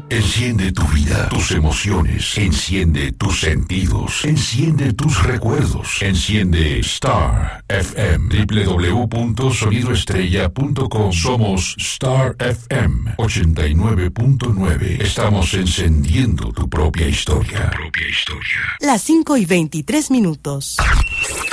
Enciende tu vida, tus emociones, enciende tus sentidos, enciende tus recuerdos, enciende Star FM, www.sonidoestrella.com. Somos Star FM 89.9. Estamos encendiendo tu propia historia. Las 5:23.